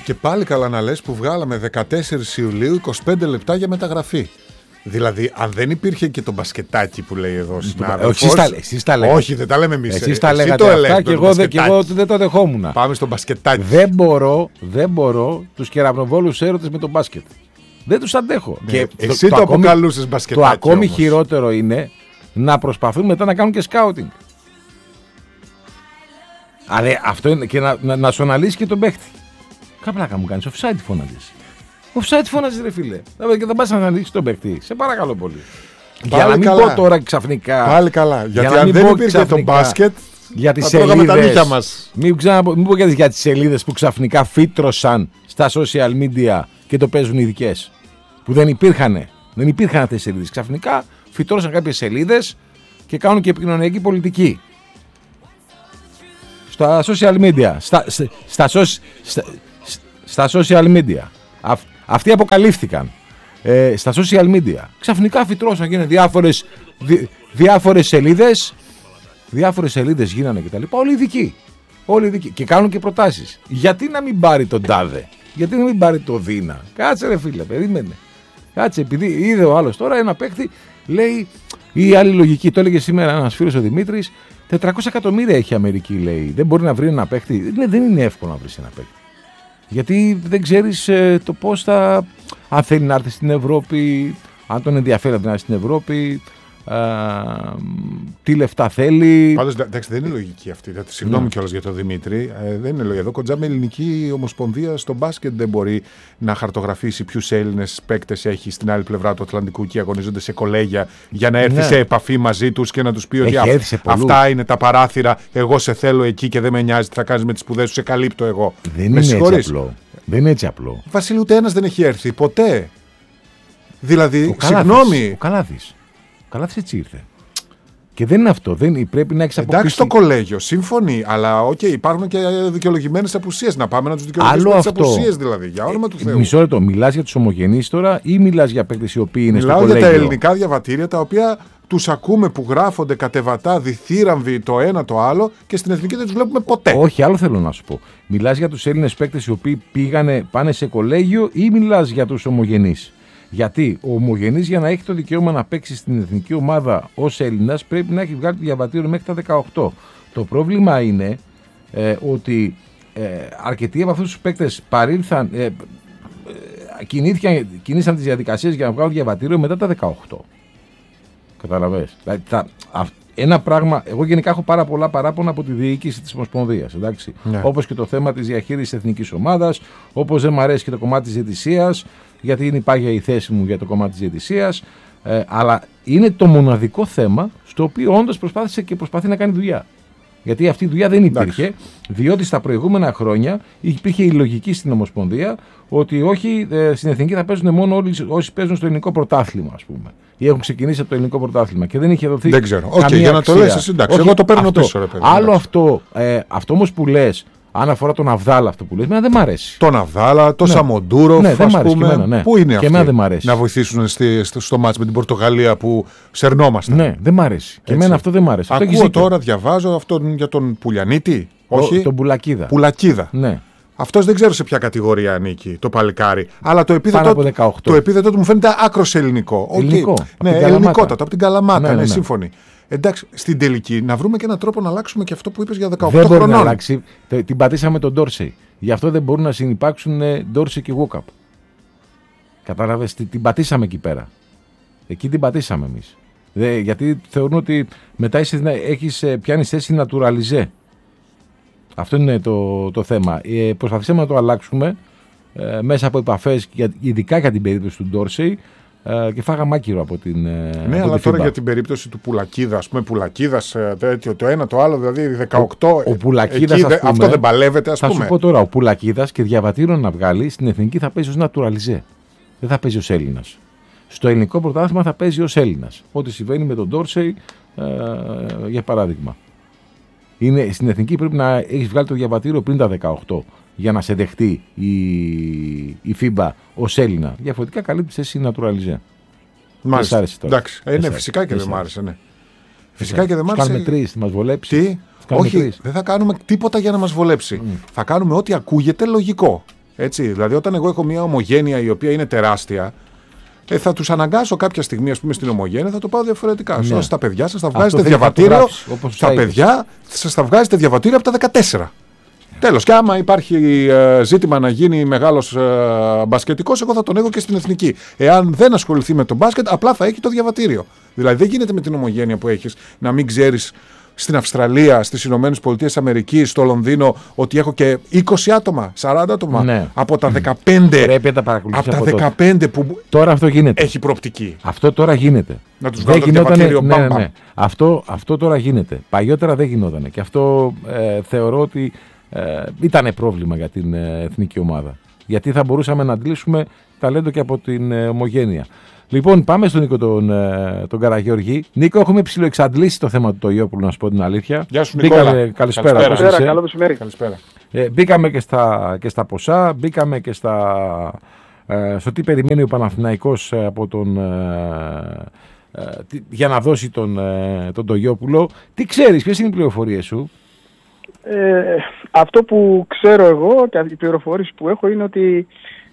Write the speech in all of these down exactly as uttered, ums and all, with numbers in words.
Και πάλι καλά να λες που βγάλαμε δεκατέσσερις Ιουλίου είκοσι πέντε λεπτά για μεταγραφή. Δηλαδή, αν δεν υπήρχε και το μπασκετάκι που λέει εδώ συνάδελφος. Όχι, εσείς τα λέτε. Όχι, δεν τα λέμε εμείς. Εσείς τα λέγατε αυτά και εγώ, και εγώ δεν το δεχόμουν. Πάμε στο μπασκετάκι. Δεν μπορώ, δεν μπορώ τους κεραυνοβόλους έρωτες με το μπάσκετ. Δεν τους αντέχω. Ναι, και εσύ το, το, το αποκαλούσες μπασκετάκι. Το ακόμη όμως. χειρότερο είναι να προσπαθούν μετά να κάνουν και σκάουτινγκ. Αλλά αυτό είναι και να, να, να σου αναλύσει και τον παίχτη. Κάπλακα μου κάνεις, offside φώναζες. Offside φώναζες ρε φίλε. Και θα πας να αναλύσεις τον παίχτη. Σε παρακαλώ πολύ. Πάλι για να μην καλά. πω τώρα ξαφνικά. Πάλι καλά. Γιατί για αν δεν υπήρχε το μπάσκετ, για τις θα τρώγαμε τα νύχια σελίδες, μας. Μην, ξαναπο, μην πω για τις, για τις σελίδες που ξαφνικά φύτρωσαν στα social media και το παίζουν ειδικές. Που δεν υπήρχαν. Δεν υπήρχαν αυτές οι σελίδες. Ξαφνικά φυτρώσαν κάποιες σελίδες και κάνουν και επικοινωνιακή πολιτική. Στα social media. Στα, στα, στα, στα, στα social media. Αυ, αυτοί αποκαλύφθηκαν. Ε, στα social media. Ξαφνικά φυτρώσαν, γίνανε διάφορες, δι, διάφορες σελίδες. Διάφορες σελίδες γίνανε κτλ. Όλοι ειδικοί. Όλοι ειδικοί. Και κάνουν και προτάσεις. Γιατί να μην πάρει τον τάδε. Γιατί να μην πάρει το Δίνα. Κάτσε ρε φίλε, περίμενε. Κάτσε, επειδή είδε ο άλλος τώρα ένα παίκτη, λέει η άλλη λογική. Το έλεγε σήμερα ένας φίλος ο Δημήτρης. τετρακόσια εκατομμύρια έχει η Αμερική, λέει. Δεν μπορεί να βρει ένα παίκτη. Δεν, δεν είναι εύκολο να βρει ένα παίκτη. Γιατί δεν ξέρεις ε, το πώς θα. Αν θέλει να έρθει στην Ευρώπη, αν τον ενδιαφέρει να έρθει στην Ευρώπη, α, τι λεφτά θέλει. Πάντως, εντάξει, δεν είναι λογική αυτή. Συγγνώμη mm. κιόλας για τον Δημήτρη. Ε, δεν είναι λογική. Εδώ κοντζάμε ελληνική ομοσπονδία στο μπάσκετ δεν μπορεί να χαρτογραφήσει ποιους Έλληνες παίκτες έχει στην άλλη πλευρά του Ατλαντικού και αγωνίζονται σε κολέγια για να έρθει ναι. σε επαφή μαζί τους και να τους πει ότι α, αυτά είναι τα παράθυρα. Εγώ σε θέλω εκεί και δεν με νοιάζει τι θα κάνεις με τις σπουδές σου. Σε καλύπτω εγώ. Δεν είναι έτσι απλό. Δεν είναι έτσι απλό. Βασίλη, ούτε ένας δεν έχει έρθει ποτέ. Δηλαδή, ο συγγνώμη. Ο Καλάθης. Ο Καλάθης έτσι ήρθε. Και δεν είναι αυτό. Δεν, πρέπει να έχεις αποκτήσει. Εντάξει, το κολέγιο, σύμφωνοι. Αλλά οκ, okay, υπάρχουν και δικαιολογημένες απουσίες. Να πάμε να τους δικαιολογήσουμε τις απουσίες δηλαδή. Για όνομα του Θεού. Μισό λεπτό. Μιλάς για τους ομογενείς τώρα ή μιλάς για παίκτες οι οποίοι είναι Μιλάω στο κολέγιο. Μιλάω για τα ελληνικά διαβατήρια τα οποία τους ακούμε που γράφονται κατεβατά, διθύραμβοι το ένα το άλλο και στην εθνική δεν τους βλέπουμε ποτέ. Όχι, άλλο θέλω να σου πω. Μιλάς για τους Έλληνες παίκτες οι οποίοι πήγανε, πάνε σε κολέγιο ή μιλάς για τους ομογενείς. Γιατί ο ομογενής για να έχει το δικαίωμα να παίξει στην εθνική ομάδα ως Έλληνας πρέπει να έχει βγάλει το διαβατήριο μέχρι τα δεκαοκτώ. Το πρόβλημα είναι ε, ότι ε, αρκετοί από αυτούς τους παίκτες παρήλθαν, ε, ε, κινήθηκαν, κινήσαν τις διαδικασίες για να βγάλουν διαβατήριο μετά τα δεκαοκτώ. Καταλαβες. Δηλαδή, τα, α, ένα πράγμα, εγώ γενικά έχω πάρα πολλά παράπονα από τη διοίκηση της Ομοσπονδίας. Ναι. Όπως και το θέμα της διαχείρισης εθνικής ομάδας, όπως δεν μου αρέσει και το κομμάτι της διαιτησίας, γιατί είναι υπάρχει η θέση μου για το κομμάτι της διαιτησίας. Ε, αλλά είναι το μοναδικό θέμα στο οποίο όντως προσπάθησε και προσπαθεί να κάνει δουλειά. Γιατί αυτή η δουλειά δεν υπήρχε, εντάξει. Διότι στα προηγούμενα χρόνια υπήρχε η λογική στην Ομοσπονδία ότι όχι, ε, στην εθνική θα παίζουν μόνο όλοι όσοι παίζουν στο ελληνικό πρωτάθλημα, ας πούμε. Ή έχουν ξεκινήσει από το ελληνικό πρωτάθλημα και δεν είχε δοθεί. Δεν ξέρω. Οκ, okay, για να το λες, εντάξει. Εγώ το παίρνω αυτό, πίσω, ρε παιδί. Άλλο αυτό, ε, αυτό όμως που λες, αν αφορά τον Αβδάλα αυτό που λες, εμένα δεν μ' αρέσει. Τον Αβδάλα, τον ναι. Σαμοντούροφ, ναι, ας πούμε. Εμένα, ναι. Πού είναι και αυτοί εμένα δεν μ' αρέσει. Να βοηθήσουν στη, στο, στο μάτς με την Πορτογαλία που σερνόμαστε. Ναι, δεν μ' αρέσει. Έτσι. Και εμένα αυτό δεν μ' αρέσει. Ακούω αυτό τώρα, διαβάζω αυτόν για τον Πουλιανίτη. Ο, όχι. Τον Πουλακίδα. Πουλακίδα. Ναι. Αυτός δεν ξέρω σε ποια κατηγορία ανήκει το παλικάρι. Αλλά το επίθετο, το επίθετο του μου φαίνεται άκρος ελληνικό. Ελληνικό. Okay. Ναι, ελληνικότατο, από την Καλαμάτα. Ναι, ναι, ναι. ναι, σύμφωνοι. Εντάξει, στην τελική να βρούμε και έναν τρόπο να αλλάξουμε και αυτό που είπες για δεκαοκτώ δεν χρονών. Δεν μπορεί να αλλάξει. Την πατήσαμε τον Ντόρσεϊ. Γι' αυτό δεν μπορούν να συνυπάρξουν Ντόρσεϊ και Walkup. Κατάλαβες, την πατήσαμε εκεί πέρα. Εκεί την πατήσαμε εμείς. Δε, γιατί θεωρούν ότι μετά έχεις πιάνεις θέση naturalize. Αυτό είναι το, το θέμα. Ε, προσπαθήσαμε να το αλλάξουμε ε, μέσα από επαφές, ειδικά για την περίπτωση του Ντόρσεϊ. Και φάγαμε άκυρο από την. Ναι, από αλλά τώρα για την περίπτωση του Πουλακίδα, ας πούμε, Πουλακίδας, τέτοιο, το ένα το άλλο, δηλαδή δεκαοκτώ. Ο, ο Πουλακίδας, εκεί, πούμε, αυτό δεν παλεύεται, ας θα πούμε. Θα σου πω τώρα, ο Πουλακίδας και διαβατήριο να βγάλει στην εθνική θα παίζει ως naturalize. Δεν θα παίζει ως Έλληνας. Στο ελληνικό πρωτάθλημα θα παίζει ως Έλληνας. Ό,τι συμβαίνει με τον Ντόρσεϊ, ε, για παράδειγμα. Είναι, στην εθνική πρέπει να έχει βγάλει το διαβατήριο πριν τα δεκαοκτώ. Για να σε δεχτεί η, η φίμπα ως Έλληνα. Διαφορετικά καλύπτει εσύ naturalize. Μάλιστα. Εντάξει. Ε, ναι, φυσικά και δεν μ' άρεσε. Ναι. Φυσικά και δεν μ' άρεσε. Κάνουμε τρεις, θα μας βολέψει. Τι? Όχι, τρεις. Δεν θα κάνουμε τίποτα για να μας βολέψει. Mm. Θα κάνουμε ό,τι ακούγεται λογικό. Έτσι, δηλαδή, όταν εγώ έχω μια ομογένεια η οποία είναι τεράστια, ε, θα τους αναγκάσω κάποια στιγμή, ας πούμε, στην ομογένεια, θα το πάω διαφορετικά. Ναι. Στα παιδιά σας θα βγάζετε διαβατήριο. Στα παιδιά σας θα βγάζετε διαβατήριο από τα δεκατέσσερα. Τέλος. Και άμα υπάρχει ε, ζήτημα να γίνει μεγάλος ε, μπασκετικός, εγώ θα τον έχω και στην εθνική. Εάν δεν ασχοληθεί με τον μπάσκετ, απλά θα έχει το διαβατήριο. Δηλαδή δεν γίνεται με την ομογένεια που έχεις να μην ξέρεις στην Αυστραλία, στις Ηνωμένες Πολιτείες Αμερικής, στο Λονδίνο, ότι έχω και είκοσι άτομα, σαράντα άτομα ναι. από τα δεκαπέντε. Πρέπει να τα παρακολουθείς από τα δεκαπέντε που τώρα αυτό γίνεται. Έχει προοπτική. Αυτό τώρα γίνεται. Να τους βγάλω το διαβατήριο. Ναι, ναι, ναι. Αυτό, αυτό τώρα γίνεται. Παλιότερα δεν γινόταν. Και αυτό ε, θεωρώ ότι ε, ήταν πρόβλημα για την ε, εθνική ομάδα. Γιατί θα μπορούσαμε να αντλήσουμε ταλέντο και από την ε, ομογένεια. Λοιπόν, πάμε στον Νίκο τον, τον Καραγιώργη. Νίκο, έχουμε ψιλοεξαντλήσει το θέμα του Τογιόπουλου, να σου πω την αλήθεια. Γεια σου, Νικόλα. Μπήκαμε, καλησπέρα. Καλησπέρα, καλησπέρα. Καλό μεσημέρι. Καλησπέρα. Ε, μπήκαμε και στα, και στα ποσά, μπήκαμε και στα, ε, στο τι περιμένει ο Παναθηναϊκός από τον, ε, ε, για να δώσει τον, ε, τον Τογιόπουλο. Τι ξέρεις, ποιες είναι οι πληροφορίες σου? Ε, αυτό που ξέρω εγώ και οι πληροφορίες που έχω είναι ότι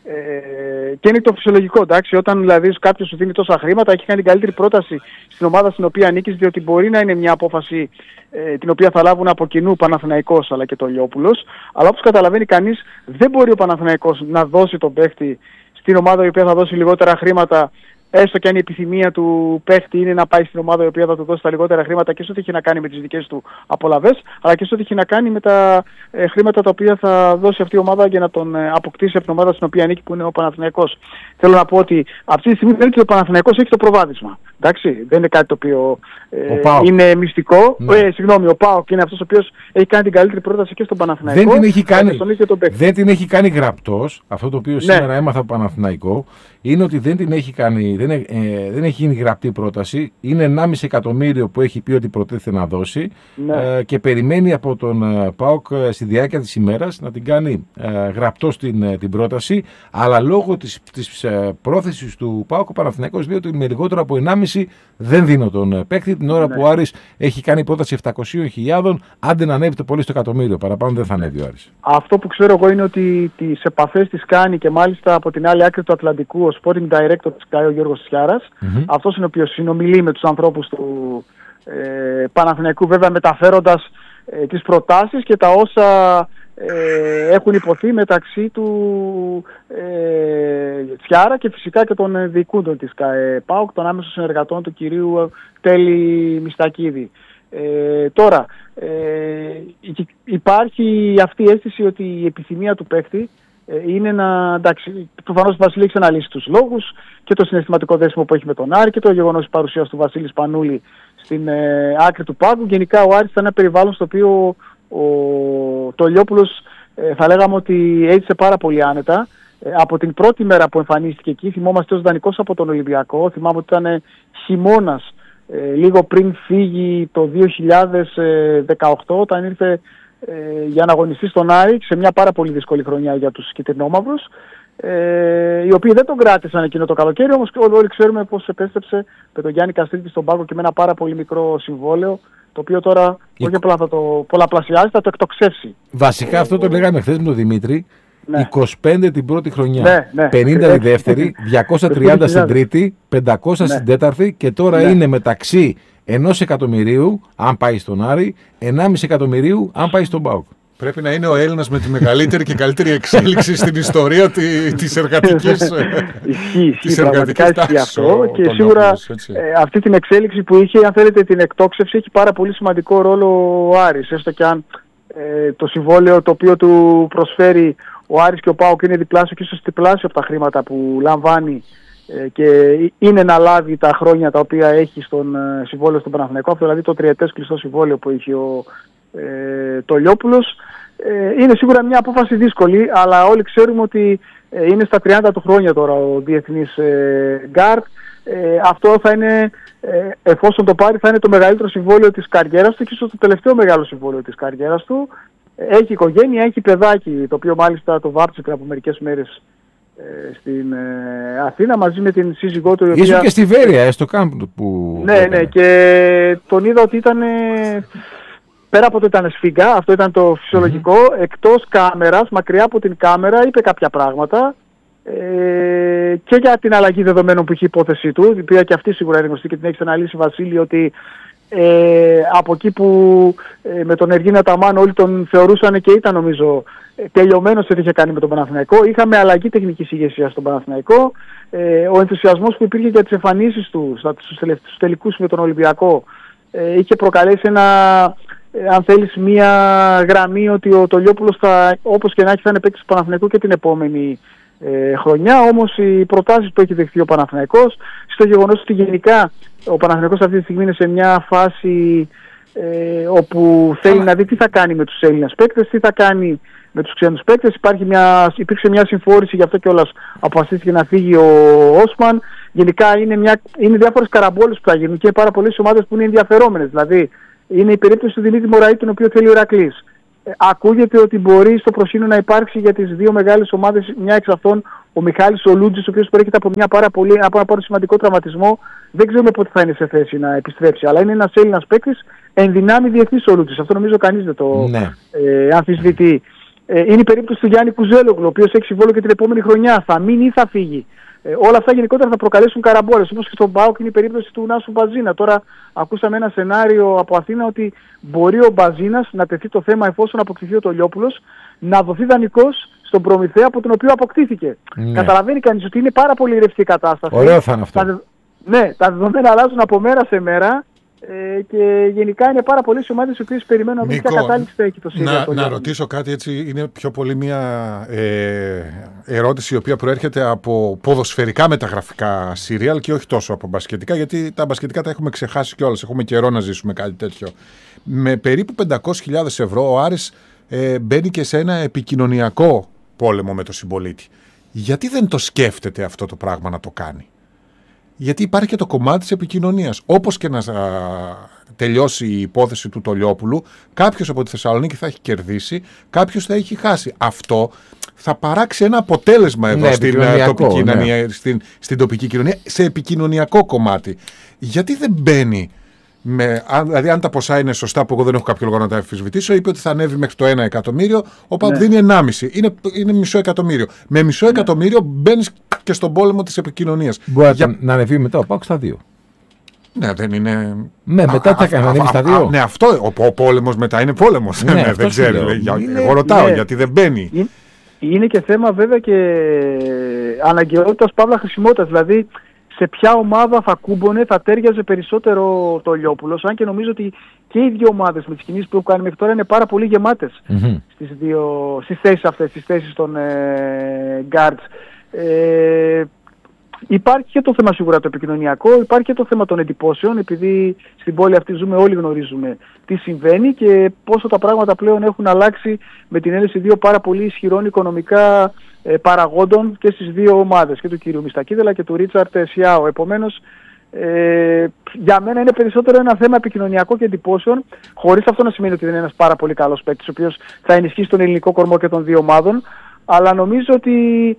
Ε, και είναι το φυσιολογικό, εντάξει, όταν δηλαδή κάποιος σου δίνει τόσα χρήματα, έχει κάνει την καλύτερη πρόταση στην ομάδα στην οποία ανήκεις, διότι μπορεί να είναι μια απόφαση ε, την οποία θα λάβουν από κοινού ο Παναθηναϊκός αλλά και το Λιόπουλος, αλλά όπως καταλαβαίνει κανείς, δεν μπορεί ο Παναθηναϊκός να δώσει τον παίχτη στην ομάδα η οποία θα δώσει λιγότερα χρήματα, έστω και αν η επιθυμία του παίχτη είναι να πάει στην ομάδα η οποία θα του δώσει τα λιγότερα χρήματα και σε ό,τι έχει να κάνει με τις δικές του απολαβές, αλλά και σε ό,τι έχει να κάνει με τα ε, χρήματα τα οποία θα δώσει αυτή η ομάδα για να τον ε, αποκτήσει από την ομάδα στην οποία ανήκει, που είναι ο Παναθηναϊκός. Θέλω να πω ότι αυτή τη στιγμή δεν είναι ότι ο Παναθηναϊκός έχει το προβάδισμα. Εντάξει, δεν είναι κάτι το οποίο ε, είναι μυστικό. Ναι. Ε, συγγνώμη, ο ΠΑΟΚ είναι αυτός ο οποίος έχει κάνει την καλύτερη πρόταση και στον Παναθηναϊκό. Δεν την έχει κάνει, δεν την έχει κάνει γραπτός. Αυτό το οποίο ναι. σήμερα έμαθα από Παναθηναϊκό είναι ότι δεν την έχει κάνει. Δεν, ε, δεν έχει γίνει γραπτή πρόταση. Είναι ενάμιση εκατομμύριο που έχει πει ότι προτίθεται να δώσει ναι. ε, και περιμένει από τον ε, ΠΑΟΚ ε, στη διάρκεια της ημέρας να την κάνει ε, γραπτό στην ε, την πρόταση. Αλλά λόγω της, της ε, πρόθεσης του ΠΑΟΚ, ο Παναθηναϊκός λέει ότι με λιγότερο από ενάμιση δεν δίνω τον ε, παίκτη. Την ώρα ναι. που ο Άρης έχει κάνει πρόταση επτακόσιες χιλιάδες, άντε να ανέβει το πολύ στο εκατομμύριο. Παραπάνω δεν θα ανέβει ο Άρης. Αυτό που ξέρω εγώ είναι ότι τις επαφές τις κάνει και μάλιστα από την άλλη άκρη του Ατλαντικού ο sporting director της ΚΑΕ, ο Γιώργος Σιάρας. Mm-hmm. Αυτός είναι ο οποίος συνομιλεί με τους ανθρώπους του ε, Παναθηναϊκού, βέβαια μεταφέροντας ε, τις προτάσεις και τα όσα ε, έχουν υποθεί μεταξύ του ε, Σιάρα και φυσικά και των διοικούντων της ΚΑΕ ΠΑΟΚ, των άμεσων συνεργατών του κυρίου Τέλη Μιστακίδη. Ε, τώρα, ε, υπάρχει αυτή η αίσθηση ότι η επιθυμία του παίκτη είναι να, εντάξει, προφανώς ο Βασίλη έχει αναλύσει τους λόγους και το συναισθηματικό δέσιμο που έχει με τον Άρη και το γεγονός της παρουσίας του Βασίλη Σπανούλη στην ε, άκρη του πάγκου. Γενικά ο Άρης ήταν ένα περιβάλλον στο οποίο ο, το Λιόπουλος ε, θα λέγαμε ότι έζησε πάρα πολύ άνετα. Ε, από την πρώτη μέρα που εμφανίστηκε εκεί, θυμόμαστε ως δανεικός από τον Ολυμπιακό, θυμάμαι ότι ήταν χειμώνας ε, λίγο πριν φύγει το δύο χιλιάδες δεκαοκτώ, όταν ήρθε Ε, για να αγωνιστεί στον Άρη σε μια πάρα πολύ δύσκολη χρονιά για τους κυτρινόμαυρους, ε, οι οποίοι δεν τον κράτησαν εκείνο το καλοκαίρι, όμως όλοι ξέρουμε πως επέστρεψε με τον Γιάννη Καστρίτη στον πάγκο και με ένα πάρα πολύ μικρό συμβόλαιο, το οποίο τώρα η... όχι απλά θα το πολλαπλασιάσει, θα το εκτοξεύσει. Βασικά ε, αυτό το λέγαμε χθες με τον Δημήτρη. Ναι. είκοσι πέντε την πρώτη χρονιά, ναι, ναι. πενήντα τη δεύτερη, διακόσια τριάντα στην τρίτη, πεντακόσια ναι. στην τέταρτη και τώρα ναι. είναι μεταξύ ενός εκατομμυρίου αν πάει στον Άρη, ενάμιση εκατομμυρίου αν πάει στον ΠΑΟΚ. Πρέπει να είναι ο Έλληνας με τη μεγαλύτερη και καλύτερη εξέλιξη στην ιστορία της εργατικής τάξης αυτό και σίγουρα ε, αυτή την εξέλιξη που είχε, αν θέλετε την εκτόξευση, έχει πάρα πολύ σημαντικό ρόλο ο Άρης, έστω και αν ε, το συμβόλαιο το οποίο του προσφέρει ο Άρης και ο ΠΑΟΚ είναι διπλάσιο και ίσως διπλάσιο από τα χρήματα που λαμβάνει ε, και είναι να λάβει τα χρόνια τα οποία έχει στον ε, συμβόλαιο στον Παναθηναϊκό, αυτό δηλαδή το τριετές κλειστό συμβόλαιο που έχει ο ε, το Λιόπουλος. Ε, είναι σίγουρα μια απόφαση δύσκολη, αλλά όλοι ξέρουμε ότι ε, είναι στα τριάντα του χρόνια τώρα ο διεθνής ε, γκάρτ. Ε, αυτό θα είναι, ε, εφόσον το πάρει, θα είναι το μεγαλύτερο συμβόλαιο της καριέρας του και ίσως το τελευταίο μεγάλο συμβόλαιο της καριέρας του. Έχει οικογένεια, έχει παιδάκι, το οποίο μάλιστα το βάψε πριν από μερικές μέρες ε, στην ε, Αθήνα μαζί με την σύζυγό του. Ήσουν και στη Βέρεια, στο κάμπ που... Ναι, ναι, και τον είδα ότι ήταν... Ε, πέρα από το ήταν σφίγγα, αυτό ήταν το φυσιολογικό, mm-hmm. εκτός κάμερας, μακριά από την κάμερα, είπε κάποια πράγματα ε, και για την αλλαγή δεδομένων που είχε η υπόθεσή του, η οποία και αυτή σίγουρα είναι γνωστή και την έχει αναλύσει, Βασίλη, ότι ε, από εκεί που ε, με τον Εργίνα Αταμάν όλοι τον θεωρούσαν και ήταν νομίζω τελειωμένος σε τι είχε κάνει με τον Παναθηναϊκό, είχαμε αλλαγή τεχνικής ηγεσίας στον Παναθηναϊκό, ε, ο ενθουσιασμός που υπήρχε για τις εμφανίσεις του στους τελικούς με τον Ολυμπιακό ε, είχε προκαλέσει ένα, ε, αν θέλεις, μία γραμμή ότι ο Τολιόπουλος θα, όπως και να έχει, θα είναι παίκτης του Παναθηναϊκού και την επόμενη ε, χρονιά. Όμως οι προτάσεις που έχει δεχθεί ο Παναθηναϊκός, στο γεγονός ότι γενικά ο Παναθηναϊκός αυτή τη στιγμή είναι σε μια φάση ε, όπου θέλει να δει τι θα κάνει με τους Έλληνες παίκτες, τι θα κάνει με τους ξένους παίκτες. Υπάρχει μια, υπήρξε μια συμφόρηση, γι' αυτό κιόλας αποφασίστηκε να φύγει ο Όσμαν. Γενικά είναι, μια, είναι διάφορες καραμπόλες που θα γίνουν και πάρα πολλές ομάδες που είναι ενδιαφερόμενες. Δηλαδή είναι η περίπτωση του Δημήτρη Μωραή, τον οποίο θέλει ο Ηρακλής. Ε, ακούγεται ότι μπορεί στο προσκήνιο να υπάρξει για τις δύο μεγάλες ομάδες, μια εξ αυτών ο Μιχάλης ο Λούτζης, ο οποίος προέρχεται από, μια πάρα πολύ, από ένα πάρα σημαντικό τραυματισμό. Δεν ξέρουμε πότε θα είναι σε θέση να επιστρέψει. Αλλά είναι ένας Έλληνας παίκτης εν δυνάμει διεθνής ο Λούτζης. Αυτό νομίζω κανείς δεν το ναι. ε, αμφισβητεί. Ε, είναι η περίπτωση του Γιάννη Κουζέλογλου, ο οποίος έχει συμβόλαιο και την επόμενη χρονιά. Θα μείνει ή θα φύγει. Ε, όλα αυτά γενικότερα θα προκαλέσουν καραμπόλες. Όπως και στον ΠΑΟΚ είναι η περίπτωση του Νάσου Μπαζίνα. Τώρα ακούσαμε ένα σενάριο από Αθήνα ότι μπορεί ο Μπαζίνας να τεθεί το θέμα, εφόσον αποκτηθεί ο Τολιόπουλος, να δοθεί δανεικός στον Προμηθέα από τον οποίο αποκτήθηκε. Ναι. Καταλαβαίνει κανείς ότι είναι πάρα πολύ ρευστή η κατάσταση. Ωραίο θα είναι αυτό. Τα, ναι, τα δεδομένα αλλάζουν από μέρα σε μέρα. Ε, και γενικά είναι πάρα πολλές ομάδες οι οποίες περιμένουν να δουν ποια κατάληξη θα έχει το ΣΥΡΙΑ. Να, να ρωτήσω κάτι, έτσι, είναι πιο πολύ μια ε, ερώτηση η οποία προέρχεται από ποδοσφαιρικά μεταγραφικά σύριαλ και όχι τόσο από μπασκετικά, γιατί τα μπασκετικά τα έχουμε ξεχάσει κιόλας, έχουμε καιρό να ζήσουμε κάτι τέτοιο. Με περίπου πεντακόσιες χιλιάδες ευρώ ο Άρης ε, μπαίνει και σε ένα επικοινωνιακό πόλεμο με τον συμπολίτη. Γιατί δεν το σκέφτεται αυτό το πράγμα να το κάνει? Γιατί υπάρχει και το κομμάτι της επικοινωνίας. Όπως και να α, τελειώσει η υπόθεση του Τολιόπουλου, κάποιος από τη Θεσσαλονίκη θα έχει κερδίσει, κάποιος θα έχει χάσει. Αυτό θα παράξει ένα αποτέλεσμα εδώ ναι, στην, τοπική, ναι. στην, στην τοπική κοινωνία, σε επικοινωνιακό κομμάτι. Γιατί δεν μπαίνει, με, αν, δηλαδή αν τα ποσά είναι σωστά, που εγώ δεν έχω κάποιο λόγο να τα αμφισβητήσω, είπε ότι θα ανέβει μέχρι το ένα εκατομμύριο, ο ΠΑΟΚ ναι. δίνει ενάμιση. Είναι, είναι μισό εκατομμύριο. Με μισό ναι. εκατομμύριο μπαίνεις και στον πόλεμο της επικοινωνίας. Μπορεί Για... να ανεβεί μετά ο ΠΑΟΚ στα δύο. Ναι, δεν είναι. Ναι, μετά θα ανέβει στα δύο. Ναι, αυτό. Ο, ο πόλεμος μετά είναι πόλεμος. Ναι, ναι, δεν ξέρω. Είναι... Εγώ ρωτάω ναι. γιατί δεν μπαίνει. Είναι, είναι και θέμα βέβαια και αναγκαιότητας παύλα χρησιμότητας. Δηλαδή, σε ποια ομάδα θα κούμπονε, θα τέριαζε περισσότερο το Λιόπουλος, αν και νομίζω ότι και οι δύο ομάδες με τις κινήσεις που έχουν κάνει μέχρι τώρα είναι πάρα πολύ γεμάτες mm-hmm. στις, δύο, στις θέσεις αυτές, στις θέσεις των ε, guards. Ε, υπάρχει και το θέμα σίγουρα το επικοινωνιακό, υπάρχει και το θέμα των εντυπώσεων, επειδή στην πόλη αυτή ζούμε, όλοι γνωρίζουμε τι συμβαίνει και πόσο τα πράγματα πλέον έχουν αλλάξει με την έλευση δύο πάρα πολύ ισχυρών οικονομικά ε, παραγόντων και στις δύο ομάδες, και του κύριου Μιστακίδελα και του Ρίτσαρτ Σιάο. Επομένως, ε, για μένα είναι περισσότερο ένα θέμα επικοινωνιακό και εντυπώσεων, χωρίς αυτό να σημαίνει ότι δεν είναι ένας πάρα πολύ καλός παίκτης, ο οποίος θα ενισχύσει τον ελληνικό κορμό και των δύο ομάδων. Αλλά νομίζω ότι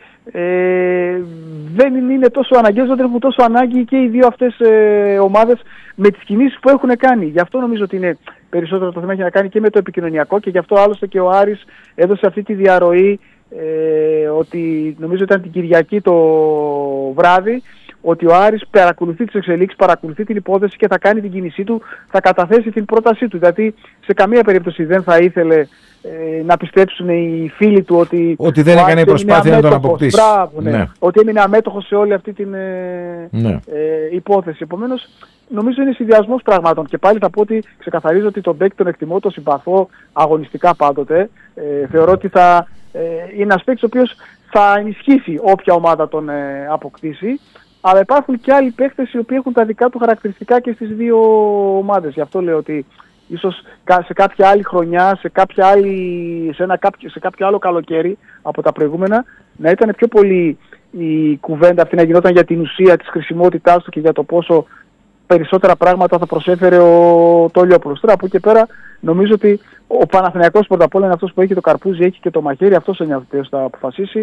ε, δεν είναι τόσο αναγκαίο, δεν έχουν τόσο ανάγκη και οι δύο αυτές ε, ομάδες με τις κινήσεις που έχουν κάνει. Γι' αυτό νομίζω ότι είναι περισσότερο το θέμα έχει να κάνει και με το επικοινωνιακό και γι' αυτό άλλωστε και ο Άρης έδωσε αυτή τη διαρροή ε, ότι νομίζω ήταν την Κυριακή το βράδυ, ότι ο Άρης παρακολουθεί τις εξελίξεις, παρακολουθεί την υπόθεση και θα κάνει την κίνησή του, θα καταθέσει την πρότασή του. Γιατί σε καμία περίπτωση δεν θα ήθελε ε, να πιστέψουν οι φίλοι του ότι, ότι δεν έκανε προσπάθεια να τον αποκτήσει. Μπράβο, ναι. Ναι. Ότι έμεινε αμέτωχος σε όλη αυτή την ε, ναι. ε, υπόθεση. Επομένως, νομίζω είναι συνδυασμός πραγμάτων. Και πάλι θα πω ότι ξεκαθαρίζω ότι τον Μπέκ τον εκτιμώ, τον συμπαθώ αγωνιστικά πάντοτε. Ε, θεωρώ ότι θα ε, είναι ένας παίκτης ο οποίος θα ενισχύσει όποια ομάδα τον ε, αποκτήσει. Αλλά υπάρχουν και άλλοι παίκτες οι οποίοι έχουν τα δικά του χαρακτηριστικά και στις δύο ομάδες. Γι' αυτό λέω ότι ίσως σε κάποια άλλη χρονιά, σε, κάποια άλλη, σε, ένα, σε κάποιο άλλο καλοκαίρι από τα προηγούμενα, να ήταν πιο πολύ η κουβέντα αυτή να γινόταν για την ουσία της χρησιμότητάς του και για το πόσο περισσότερα πράγματα θα προσέφερε ο Τολιόπουλος. Τώρα από εκεί και πέρα νομίζω ότι ο Παναθηναϊκός πρώτα απ' όλα είναι αυτός που έχει το καρπούζι, έχει και το μαχαίρι, αυτός ο νιαυτέος θα αποφασίσει.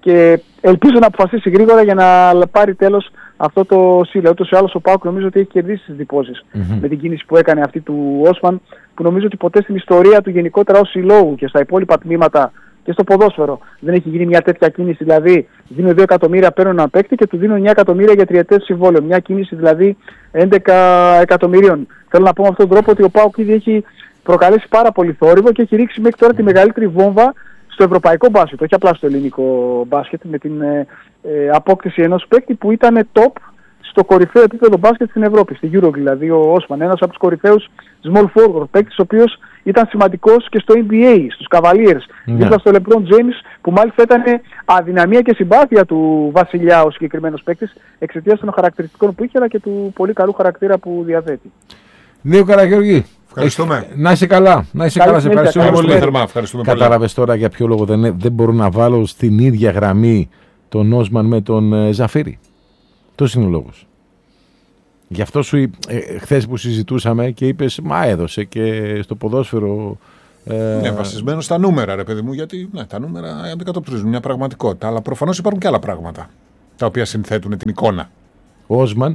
και ελπίζω να αποφασίσει γρήγορα για να πάρει τέλος αυτό το σύλλογο. Ούτως ή άλλως ο ΠΑΟΚ νομίζω ότι έχει κερδίσει τις εντυπώσεις mm-hmm. με την κίνηση που έκανε αυτή του Όσμαν, που νομίζω ότι ποτέ στην ιστορία του γενικότερα ως συλλόγου και στα υπόλοιπα τμήματα και στο ποδόσφαιρο δεν έχει γίνει μια τέτοια κίνηση. Δηλαδή, δίνω δύο εκατομμύρια, παίρνω ένα παίκτη και του δίνω εννιά εκατομμύρια για τριετές συμβόλαιο. Μια κίνηση δηλαδή έντεκα εκατομμυρίων. Θέλω να πω με αυτόν τον τρόπο ότι ο ΠΑΟΚ ήδη έχει προκαλέσει πάρα πολύ θόρυβο και έχει ρίξει μέχρι τώρα τη μεγαλύτερη βόμβα στο ευρωπαϊκό μπάσκετ, όχι απλά στο ελληνικό μπάσκετ, με την ε, ε, απόκτηση ενός παίκτη που ήταν top στο κορυφαίο επίπεδο μπάσκετ στην Ευρώπη, στη Euro δηλαδή, ο Όσμαν, ένας από τους κορυφαίους small forward παίκτης, ο οποίος ήταν σημαντικός και στο N B A, στους Cavaliers, δίπλα στο LeBron James, που μάλιστα ήταν αδυναμία και συμπάθεια του βασιλιά ο συγκεκριμένος παίκτης, εξαιτίας των χαρακτηριστικών που είχε, αλλά και του πολύ καλού χαρακτήρα που διαθέτει. Νίκο Καραγεωργή, ευχαριστούμε. Να είσαι καλά, να είσαι καλά, σε ευχαριστούμε πολύ. Κατάλαβες τώρα για ποιο λόγο δεν, δεν μπορώ να βάλω στην ίδια γραμμή τον Όσμαν με τον ε, Ζαφύρη. Τόσο είναι ο λόγος. Γι' αυτό σου ε, χθες που συζητούσαμε και είπες, μα έδωσε και στο ποδόσφαιρο. Ε... Ναι, βασισμένο στα νούμερα, ρε παιδί μου, γιατί ναι, τα νούμερα αντικατοπτρίζουν μια πραγματικότητα. Αλλά προφανώς υπάρχουν και άλλα πράγματα τα οποία συνθέτουν την εικόνα. Ο Όσμαν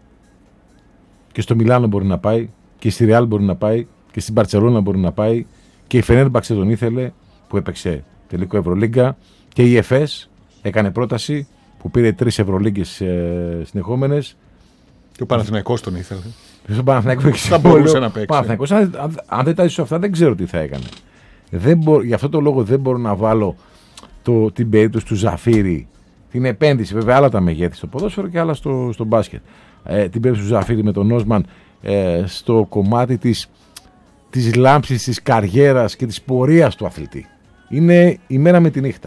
και στο Μιλάνο μπορεί να πάει, και στη Ρεάλ μπορεί να πάει, και στην Μπαρτσελόνα μπορεί να πάει, και η Φενέρμπαξε τον ήθελε, που έπαιξε τελικό Ευρωλίγκα, και η ΕΦΕΣ έκανε πρόταση που πήρε τρεις Ευρωλίγκες ε, συνεχόμενες. Και ο Παναθηναϊκός τον ήθελε. Ο Παναθηναϊκός θα μπορούσε να παίξει. Παναθηναϊκός, αν, αν, αν δεν τα είσαι αυτά, δεν ξέρω τι θα έκανε. Δεν μπο, γι' αυτό το λόγο δεν μπορώ να βάλω το, την περίπτωση του Ζαφύρη, την επένδυση. Βέβαια, άλλα τα μεγέθη στο ποδόσφαιρο και άλλα στο, στο μπάσκετ. Ε, την περίπτωση του Ζαφύρη με τον Όσμαν ε, στο κομμάτι της, της λάμψης, της καριέρας και της πορείας του αθλητή. Είναι η μέρα με τη νύχτα.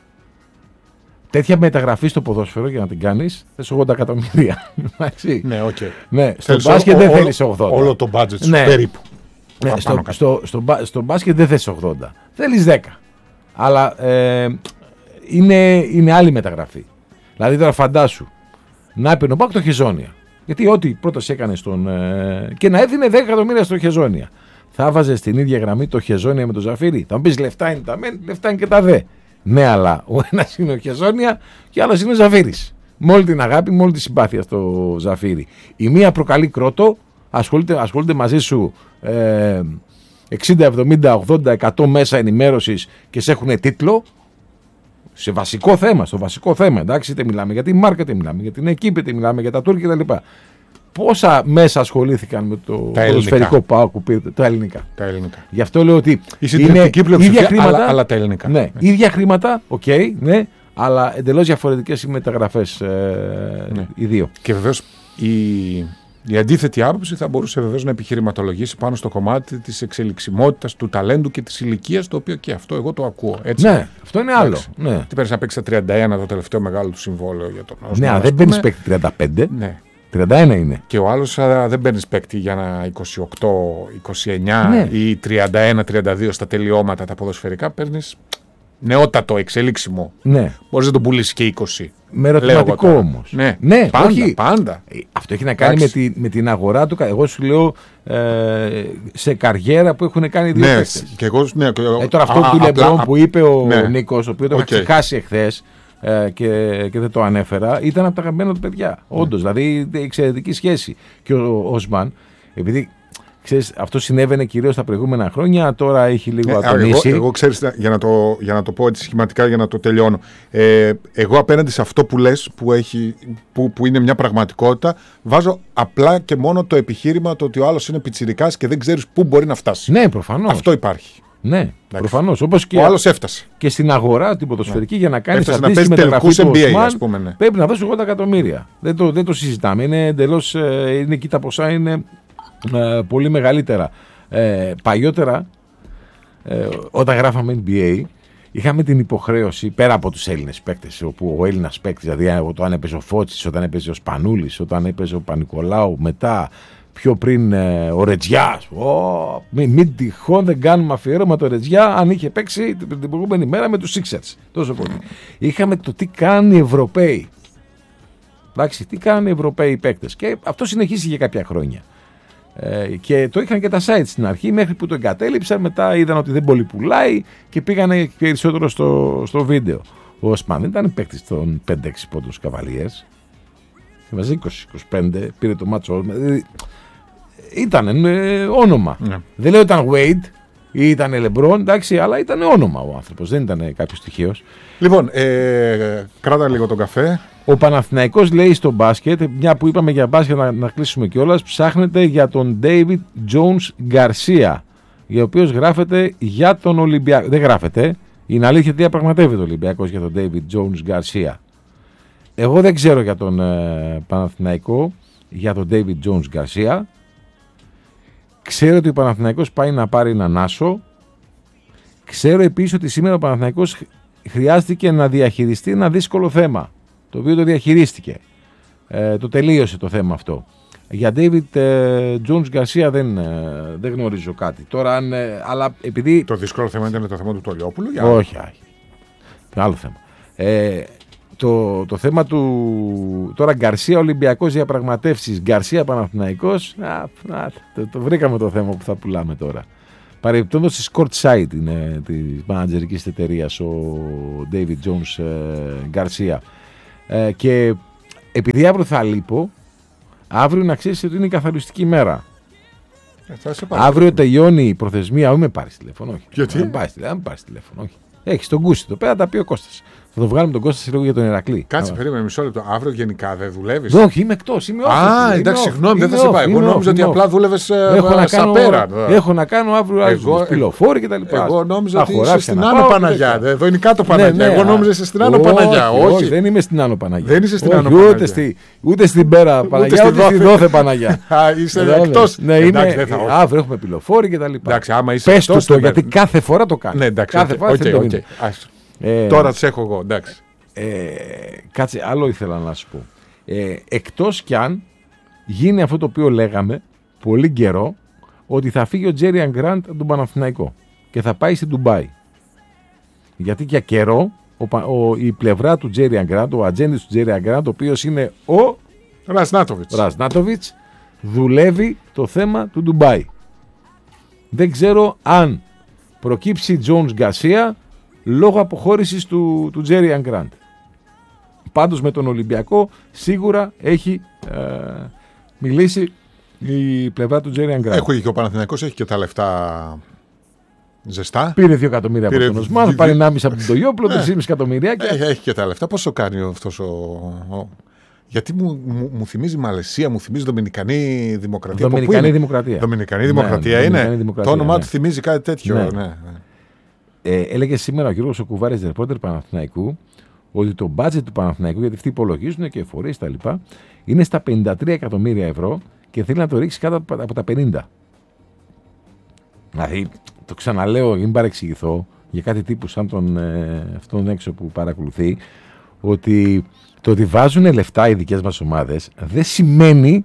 Τέτοια μεταγραφή στο ποδόσφαιρο για να την κάνεις θες ογδόντα εκατομμύρια. Ναι, οκ. Okay. Ναι, στο μπάσκετ δεν θέλεις ογδόντα. Όλο το budget σου ναι. περίπου. Ναι, στο, στο, στο, στο μπάσκετ δεν θες ογδόντα. Θέλεις δέκα. Αλλά ε, είναι, είναι άλλη μεταγραφή. Δηλαδή τώρα φαντάσου να έπαιρνε ο ΠΑΟΚ το Χεζόνια. Γιατί ό,τι πρόταση έκανε στον. Ε, και να έδινε δέκα εκατομμύρια στο Χεζόνια. Θα βάζε στην ίδια γραμμή το Χεζόνια με το Ζαφύρι. Θα μου πει λεφτά είναι τα μεν, λεφτά είναι και τα δε. Ναι, αλλά ο ένας είναι ο Χεζόνια και ο άλλος είναι ο Ζαφύρης. Με όλη την αγάπη, με όλη τη συμπάθεια στο Ζαφύρι. Η μία προκαλεί κρότο, ασχολείται, ασχολείται μαζί σου ε, εξήντα, εβδομήντα, ογδόντα, εκατό μέσα ενημέρωσης και σε έχουν τίτλο. Σε βασικό θέμα, στο βασικό θέμα. Εντάξει, είτε μιλάμε για τη μάρκα, είτε μιλάμε για την εκείπη, είτε μιλάμε για τα τουρκ κτλ. Πόσα μέσα ασχολήθηκαν με το ποδοσφαιρικό ΠΑΟΚ που πήρε, τα ελληνικά. Τα ελληνικά. Γι' αυτό λέω ότι η συντριπτική πλειοψηφία, χρήματα, αλλά, αλλά τα ελληνικά. Ναι, ναι. Ίδια χρήματα, οκ, okay, ναι, αλλά εντελώς διαφορετικές οι μεταγραφές ε, ναι. οι δύο. Και βεβαίως η, η αντίθετη άποψη θα μπορούσε βεβαίως να επιχειρηματολογήσει πάνω στο κομμάτι της εξελιξιμότητας, του ταλέντου και της ηλικίας, το οποίο και αυτό εγώ το ακούω. Έτσι. Ναι, αυτό είναι άλλο. Ναι. Τι παίρνει να παίξει στα τριάντα ένα το τελευταίο μεγάλο του συμβόλαιο για τον Όσμαν. Ναι, αλλά δεν παίρνει παίκτη τριάντα πέντε. Ναι. τριάντα ένα είναι. Και ο άλλος δεν παίρνει παίκτη για ένα είκοσι οκτώ είκοσι εννιά ναι. ή τριάντα ένα τριάντα δύο στα τελειώματα τα ποδοσφαιρικά. Παίρνει νεότατο, εξελίξιμο. Ναι. Μπορείς να τον πουλήσει και είκοσι. Με ερωτηματικό όμως. Ναι, ναι, πάντα, όχι. πάντα. Αυτό έχει να κάνει με, τη, με την αγορά του. Εγώ σου λέω ε, σε καριέρα που έχουν κάνει δύο ναι, παίκτες. Και εγώ, ναι, και εγώ, ε, τώρα αυτό α, του Λεμπρόν που είπε ο ναι. Νίκος, ο οποίος το okay. είχα ξεχάσει εχθές ε, και, και δεν το ανέφερα, ήταν από τα αγαπημένα του παιδιά. Mm. Όντως, δηλαδή εξαιρετική σχέση. Και ο Όσμαν, επειδή ξέρεις, αυτό συνέβαινε κυρίως τα προηγούμενα χρόνια, τώρα έχει λίγο ναι, ατονίσει. Εγώ, εγώ ξέρεις, για να, το, για να το πω έτσι σχηματικά, για να το τελειώνω. Ε, εγώ απέναντι σε αυτό που λες, που, έχει, που, που είναι μια πραγματικότητα, βάζω απλά και μόνο το επιχείρημα το ότι ο άλλος είναι πιτσιρικάς και δεν ξέρεις πού μπορεί να φτάσει. Ναι, προφανώς. Αυτό υπάρχει. Ναι, προφανώς. Όπως και ο άλλος έφτασε. Και στην αγορά την ποδοσφαιρική ναι. για να κάνεις αντίστοιχη μεταγραφή του Οσμάν, πρέπει να δώσεις ογδόντα εκατομμύρια. Δεν το, δεν το συζητάμε. Είναι εντελώς, είναι εκεί τα ποσά είναι ε, πολύ μεγαλύτερα. Ε, παλιότερα, ε, όταν γράφαμε N B A, είχαμε την υποχρέωση, πέρα από τους Έλληνες παίκτες, όπου ο Έλληνας παίκτης, δηλαδή όταν έπαιζε ο Φώτσης, όταν έπαιζε ο Σπανούλης, όταν έπαιζε ο Πανικολάου, μετά πιο πριν ε, ο Ρετζιάς. Oh, μην, μην τυχόν δεν κάνουμε αφιέρωμα το Ρετζιά αν είχε παίξει την, την προηγούμενη μέρα με τους Sixers. Τόσο πολύ. Είχαμε το τι κάνουν οι Ευρωπαίοι. Εντάξει, τι κάνουν οι Ευρωπαίοι παίκτες. Και αυτό συνεχίσει για κάποια χρόνια. Ε, και το είχαν και τα sites στην αρχή, μέχρι που το εγκατέλειψαν. Μετά είδαν ότι δεν πολύ πουλάει και πήγανε περισσότερο στο, στο βίντεο. Ο Οσμάν δεν ήταν παίκτης των πέντε έξι πόντων Καβαλιέρς. Έβαζε είκοσι είκοσι πέντε, πήρε το μάτσο. Δηλαδή, ήταν ε, όνομα. Ναι. Δεν λέω ήταν Wade ή ήταν LeBron, εντάξει, αλλά ήταν όνομα ο άνθρωπος. Δεν ήταν κάποιος τυχαίος. Λοιπόν, ε, κράτα λίγο τον καφέ. Ο Παναθηναϊκός λέει στο μπάσκετ, μια που είπαμε για μπάσκετ να, να κλείσουμε κιόλας, ψάχνεται για τον David Jones Garcia, για ο οποίος γράφεται για τον Ολυμπιακό. Δεν γράφεται, είναι αλήθεια ότι διαπραγματεύεται ο Ολυμπιακός για τον David Jones Garcia. Εγώ δεν ξέρω για τον ε, Παναθηναϊκό, για τον David Jones Garcia. Ξέρω ότι ο Παναθηναϊκός πάει να πάρει έναν άσο. Ξέρω επίσης ότι σήμερα ο Παναθηναϊκός χρειάστηκε να διαχειριστεί ένα δύσκολο θέμα, το οποίο το διαχειρίστηκε. Ε, το τελείωσε το θέμα αυτό. Για David ε, Jones Garcia δεν, ε, δεν γνωρίζω κάτι. Τώρα, αν, ε, αλλά επειδή... Το δύσκολο θέμα ήταν το θέμα του Τολιόπουλου. Για... Όχι, όχι. Άλλο θέμα. Ε, το, το θέμα του... Τώρα Γκαρσία Ολυμπιακός διαπραγματεύσεις, Γκαρσία Παναθηναϊκός. Α, α, το, το βρήκαμε το θέμα που θα πουλάμε τώρα. Παρεμπιπτόντως στη Court Site είναι της μανατζερικής εταιρείας ο David Jones Garcia. Ε, ε, και επειδή αύριο θα λείπω, αύριο να ξέρεις ότι είναι η καθαριστική μέρα. Ε, αύριο τελειώνει η προθεσμία. Όχι με πάρεις τηλέφωνο, όχι. Γιατί? Δεν με πάρεις τηλέφωνο, όχι. Έχεις τον Κούστη εδώ πέρα, τα πει ο Κώστας. Θα το βγάλουμε τον Κώστα σε λίγο για τον Ηρακλή. Κάτσε, περίμενε μισό λεπτό. Αύριο γενικά δεν δουλεύεις? Όχι, είμαι εκτός. Είμαι off. Α, εντάξει, συγγνώμη, δεν θα σε πάει. Εγώ νόμιζα ότι απλά δούλευες στα πέρα. Έχω να κάνω αύριο τηλεοφόρη και τα λοιπά. Εγώ νόμιζα ότι είσαι στην Άνω Παναγιά. Εδώ είναι κάτω Παναγιά. Εγώ νόμιζα είσαι στην Άνω Παναγιά. Όχι, δεν είμαι στην Άνω Παναγιά. Δεν είσαι στην Άνω Παναγιά. Ούτε στην Πέρα Παναγιά, ούτε στη Δόθε Παναγιά. Είσαι εκτός. Αύριο έχουμε πυλοφόρη και τα λοιπά. Πες του το, γιατί κάθε φορά το κάνει. Κάθε φορά το κάνει. Τώρα τις έχω εγώ, εντάξει. Ε, κάτσε, άλλο ήθελα να σου πω. Ε, εκτός κι αν γίνει αυτό το οποίο λέγαμε πολύ καιρό, ότι θα φύγει ο Τζέριαν Γκραντ από τον Παναθηναϊκό και θα πάει στην Ντουμπάι. Γιατί για καιρό ο, ο, η πλευρά του Τζέριαν Γκραντ, ο ατζέντης του Τζέριαν Γκραντ, ο οποίος είναι ο Ρασνάτοβιτς, Ρασνάτοβιτς, δουλεύει το θέμα του Ντουμπάι. Δεν ξέρω αν προκύψει Jones Garcia λόγω αποχώρησης του, του Τζέριαν Γκραντ. Πάντως με τον Ολυμπιακό σίγουρα έχει ε, μιλήσει η πλευρά του Τζέριαν Γκραντ. Έχω και ο Παναθηναϊκός, έχει και τα λεφτά ζεστά. Πήρε δύο εκατομμύρια Πήρε... από τον Οσμάν, δι... πάρει ενάμιση από τον Τογιόπουλο, τρία κόμμα πέντε εκατομμυριάκια. Έχει, έχει και τα λεφτά. Πόσο κάνει αυτός ο... ο... Γιατί μου, μου, μου θυμίζει Μαλαισία, μου θυμίζει Δομινικανή Δημοκρατία. Δομινικανή Δημοκρατία. Δομινικανή Δημοκρατία ναι, είναι. Δομινικανή δημοκρατία, το όνομά ναι. του θυμίζει κάτι τέτοιο. Ναι. Ναι, ναι. Ε, έλεγε σήμερα ο Γιώργος ο Κουβάρης, ρεπόρτερ Παναθηναϊκού, ότι το budget του Παναθηναϊκού, γιατί αυτοί υπολογίζουν και φορείς τα λοιπά, είναι στα πενήντα τρία εκατομμύρια ευρώ και θέλει να το ρίξει κάτω από τα πενήντα. Δηλαδή, το ξαναλέω, μην παρεξηγηθώ για κάτι τύπου σαν τον, ε, αυτόν έξω που παρακολουθεί, ότι το ότι βάζουν λεφτά οι δικές μας ομάδες δεν σημαίνει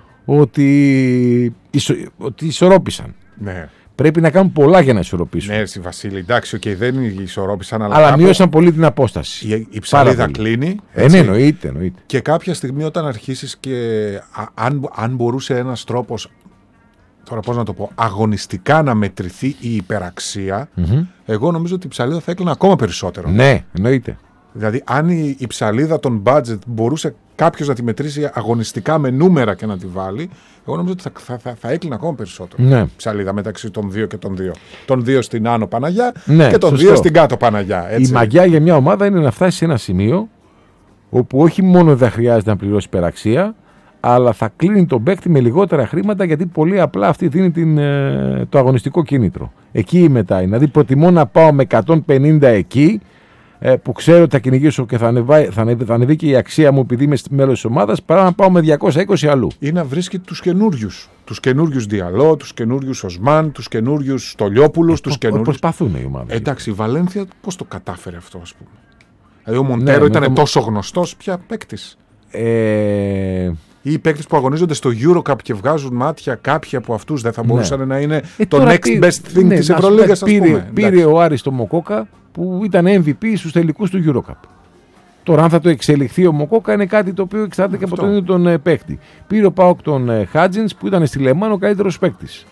ότι, ισο, ότι ισορρόπησαν. Ναι. Πρέπει να κάνουν πολλά για να ισορροπήσουν. Ναι, στη Βασίλη, εντάξει, okay, δεν ισορρόπησαν. Αλλά, αλλά κάπου... μείωσαν πολύ την απόσταση. Η, η ψαλίδα κλείνει. Ε, ναι, εννοείται, εννοείται. Και κάποια στιγμή όταν αρχίσεις και α, αν, αν μπορούσε ένας τρόπος, τώρα πώς να το πω, αγωνιστικά να μετρηθεί η υπεραξία, mm-hmm. εγώ νομίζω ότι η ψαλίδα θα έκλεινε ακόμα περισσότερο. Ναι, εννοείται. Δηλαδή, αν η, η ψαλίδα των budget μπορούσε κάποιος να τη μετρήσει αγωνιστικά με νούμερα και να τη βάλει, εγώ νομίζω ότι θα, θα, θα, θα έκλεινε ακόμα περισσότερο. Ναι. Ψαλίδα μεταξύ των δύο και των δύο. Των δύο στην Άνω Παναγιά ναι, και των σωστό. δύο στην Κάτω Παναγιά. Έτσι. Η μαγιά για μια ομάδα είναι να φτάσει σε ένα σημείο όπου όχι μόνο δεν χρειάζεται να πληρώσει υπεραξία, αλλά θα κλείνει τον παίκτη με λιγότερα χρήματα, γιατί πολύ απλά αυτή δίνει την, ε, το αγωνιστικό κίνητρο. Εκεί μετά. Δηλαδή, προτιμώ να πάω με εκατόν πενήντα εκεί, που ξέρω ότι θα κυνηγήσω και θα ανεβεί, θα, ανεβεί, θα ανεβεί και η αξία μου επειδή είμαι μέλος της ομάδας, παρά να πάω με διακόσια είκοσι αλλού. Ή να βρίσκει τους καινούριους. Τους καινούριους Διαλό, τους καινούριους Οσμάν, τους καινούριους Στολιόπουλους, τους καινούριους. Προσπαθούν οι ομάδες. Εντάξει, η Βαλένθια πώς το κατάφερε αυτό, ας πούμε. Δηλαδή ο Μοντέρο ναι, ήταν το... τόσο γνωστός, πια παίκτης. Ε... Ή οι παίκτες που αγωνίζονται στο Eurocup και βγάζουν μάτια, κάποιοι από αυτούς δεν θα μπορούσαν ναι. να είναι ε, το next πήρε, best thing ναι, της Ευρωλίγας, ας πήρε, πούμε. Πήρε ο Άρης το Μοκόκα που ήταν εμ βι πι στους τελικούς του Eurocup. Τώρα, αν θα το εξελιχθεί ο Μοκόκα, είναι κάτι το οποίο εξαρτάται και από τον ίδιο τον παίκτη. Πήρε ο ΠΑΟΚ τον Χάτζινς που ήταν στη Λεμάν ο καλύτερος παίκτης.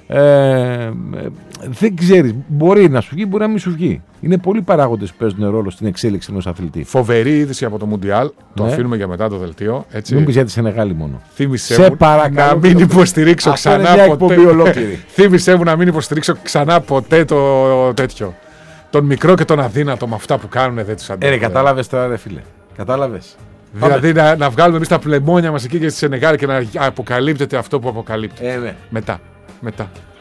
Ε, δεν ξέρεις, μπορεί να σου βγει, μπορεί να μην σου βγει. Είναι πολλοί παράγοντες που παίζουν ρόλο στην εξέλιξη ενός αθλητή. Φοβερή είδηση από το Μουντιάλ. Το Ναι. αφήνουμε για μετά το δελτίο. Έτσι. Μην πεις για τη Σενεγάλη μόνο. Θύμησέ Σε μου παρακαλώ, να μην το- υποστηρίξω Αυτό είναι ξανά μια ποτέ. εκπομπή ολόκληρη. Θύμησέ μου να μην υποστηρίξω ξανά ποτέ το τέτοιο. Τον μικρό και τον αδύνατο με αυτά που κάνουν δεν τους Ε, αντέχω. ρε, κατάλαβες τώρα, ρε φίλε. Κατάλαβες. Δηλαδή να, να βγάλουμε εμείς τα πλεμόνια μας εκεί και στη Σενεγάλη και να αποκαλύπτεται αυτό που αποκαλύπτεται. Ε, ναι. Μετά. Μετά.